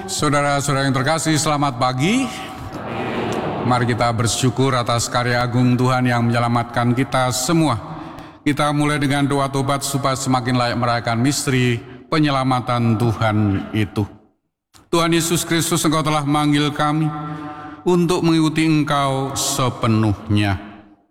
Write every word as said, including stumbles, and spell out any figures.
Saudara-saudara yang terkasih, selamat pagi. Mari kita bersyukur atas karya agung Tuhan yang menyelamatkan kita semua. Kita mulai dengan doa tobat supaya semakin layak merayakan misteri penyelamatan Tuhan itu. Tuhan Yesus Kristus, Engkau telah manggil kami untuk mengikuti Engkau sepenuhnya.